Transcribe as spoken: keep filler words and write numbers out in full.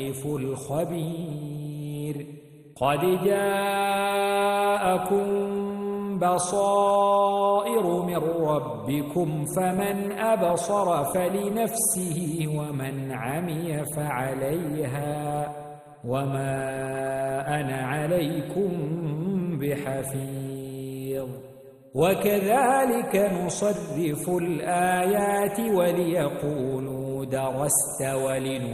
الخبير قد جاءكم بصائر من ربكم فمن أبصر فلنفسه ومن عمي فعليها وما أنا عليكم بحفيظ وكذلك نصرف الآيات وليقولوا درست ولنبين